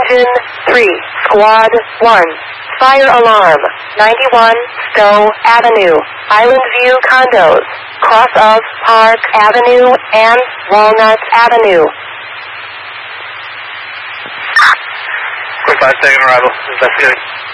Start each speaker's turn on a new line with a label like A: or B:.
A: Engine 3, Squad 1. Fire alarm. 91 Stowe Avenue, Island View Condos, cross of Park Avenue and Walnut Avenue.
B: We're 5 second arrival. Investigating.